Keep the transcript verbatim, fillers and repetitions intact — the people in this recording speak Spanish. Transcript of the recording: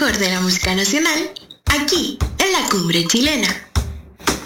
mejor de la música nacional, aquí en la Cumbre Chilena.